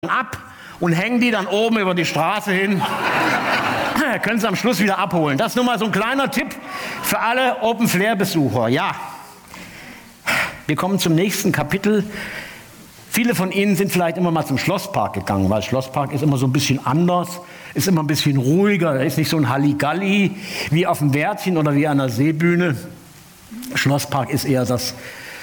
ab und hängen die dann oben über die Straße hin. Können Sie am Schluss wieder abholen. Das ist nur mal so ein kleiner Tipp für alle Open-Flair-Besucher. Ja, wir kommen zum nächsten Kapitel. Viele von Ihnen sind vielleicht immer mal zum Schlosspark gegangen, weil Schlosspark ist immer so ein bisschen anders, ist immer ein bisschen ruhiger, da ist nicht so ein Halligalli wie auf dem Wärtchen oder wie an der Seebühne. Schlosspark ist eher das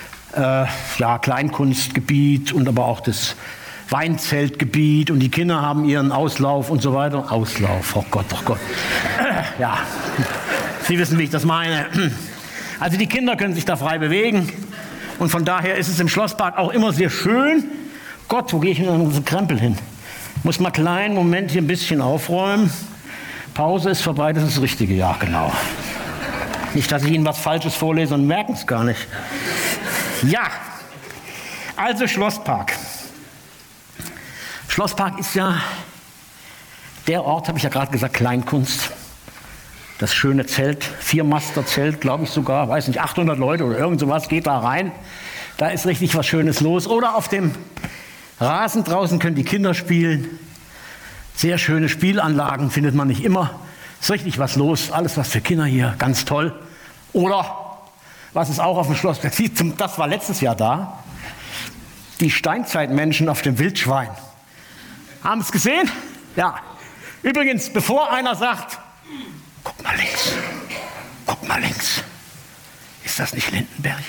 Kleinkunstgebiet und aber auch das Weinzeltgebiet und die Kinder haben ihren Auslauf und so weiter. Auslauf, oh Gott, oh Gott. Ja, Sie wissen, wie ich das meine. Also die Kinder können sich da frei bewegen und von daher ist es im Schlosspark auch immer sehr schön. Gott, wo gehe ich mit diesem Krempel hin? Muss mal einen kleinen Moment hier ein bisschen aufräumen. Pause ist vorbei, das ist das Richtige, ja genau. Nicht, dass ich Ihnen was Falsches vorlese und merken es gar nicht. Ja, also Schlosspark. Schlosspark ist ja der Ort, habe ich ja gerade gesagt, Kleinkunst. Das schöne Zelt, 4-Master-Zelt, glaube ich sogar, weiß nicht, 800 Leute oder irgend sowas, geht da rein. Da ist richtig was Schönes los. Oder auf dem Rasen draußen können die Kinder spielen. Sehr schöne Spielanlagen findet man nicht immer. Ist richtig was los, alles was für Kinder hier, ganz toll. Oder, was ist auch auf dem Schlossberg, das war letztes Jahr da, die Steinzeitmenschen auf dem Wildschwein. Haben Sie es gesehen? Ja. Übrigens, bevor einer sagt, guck mal links, ist das nicht Lindenberg?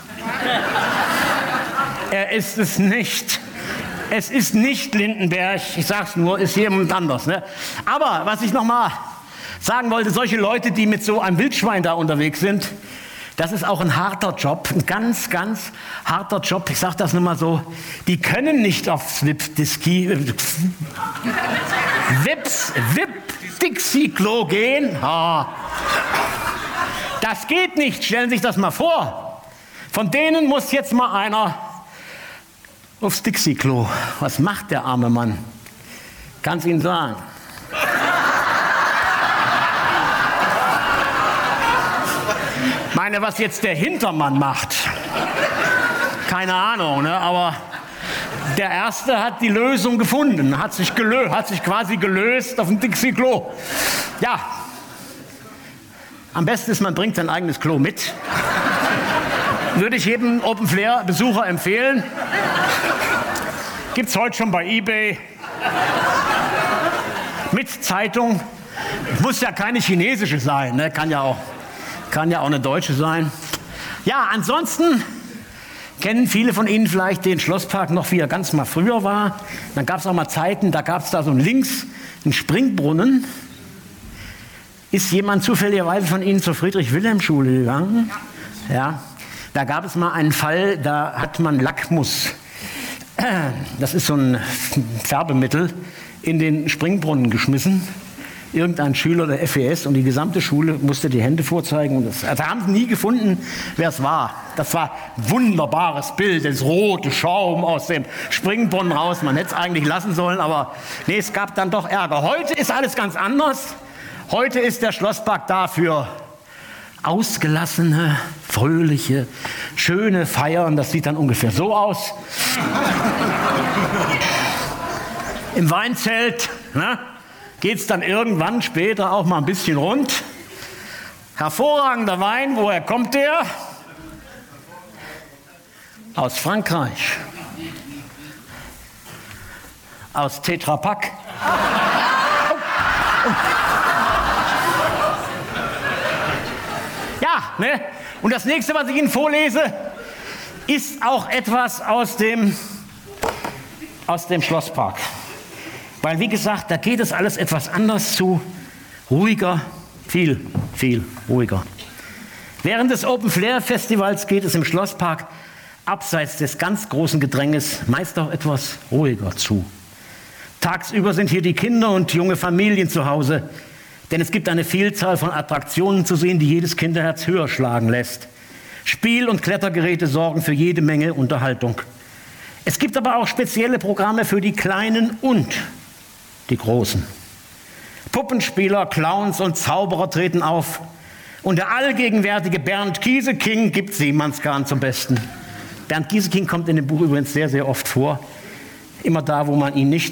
Er ist es nicht. Es ist nicht Lindenberg, ich sag's nur, ist jemand anders. Ne? Aber was ich noch mal sagen wollte, solche Leute, die mit so einem Wildschwein da unterwegs sind, das ist auch ein harter Job, ein ganz, ganz harter Job. Ich sage das nur mal so, die können nicht aufs Dixie-Klo gehen. Das geht nicht, stellen Sie sich das mal vor. Von denen muss jetzt mal einer aufs Dixie-Klo. Was macht der arme Mann? Kann's Ihnen sagen. Ich meine, was jetzt der Hintermann macht, keine Ahnung, ne? Aber der Erste hat die Lösung gefunden, hat sich quasi gelöst auf dem Dixie-Klo. Ja, am besten ist, man bringt sein eigenes Klo mit. Würde ich jedem Open-Flair-Besucher empfehlen. Gibt's heute schon bei eBay. Mit Zeitung. Muss ja keine chinesische sein, ne? Kann ja auch eine deutsche sein. Ja, ansonsten kennen viele von Ihnen vielleicht den Schlosspark noch, wie er ganz mal früher war. Dann gab es auch mal Zeiten, da gab es da so links einen Springbrunnen. Ist jemand zufälligerweise von Ihnen zur Friedrich-Wilhelm-Schule gegangen? Ja. Da gab es mal einen Fall, da hat man Lackmus, das ist so ein Färbemittel, in den Springbrunnen geschmissen. Irgendein Schüler der FES und die gesamte Schule musste die Hände vorzeigen. Also haben sie nie gefunden, wer es war. Das war ein wunderbares Bild, das rote Schaum aus dem Springbrunnen raus. Man hätte es eigentlich lassen sollen, aber nee, es gab dann doch Ärger. Heute ist alles ganz anders. Heute ist der Schlosspark dafür ausgelassene, fröhliche, schöne Feiern. Das sieht dann ungefähr so aus. Im Weinzelt, ne? Geht es dann irgendwann später auch mal ein bisschen rund. Hervorragender Wein, woher kommt der? Aus Frankreich. Aus Tetra Pak. Ja, ne? Und das nächste, was ich Ihnen vorlese, ist auch etwas aus dem Schlosspark. Weil, wie gesagt, da geht es alles etwas anders zu, ruhiger, viel, viel ruhiger. Während des Open-Flair-Festivals geht es im Schlosspark abseits des ganz großen Gedränges meist auch etwas ruhiger zu. Tagsüber sind hier die Kinder und junge Familien zu Hause, denn es gibt eine Vielzahl von Attraktionen zu sehen, die jedes Kinderherz höher schlagen lässt. Spiel- und Klettergeräte sorgen für jede Menge Unterhaltung. Es gibt aber auch spezielle Programme für die Kleinen und die Großen. Puppenspieler, Clowns und Zauberer treten auf. Und der allgegenwärtige Bernd Gieseking gibt Seemannsgarn zum Besten. Bernd Gieseking kommt in dem Buch übrigens sehr, sehr oft vor. immer da, wo man ihn nicht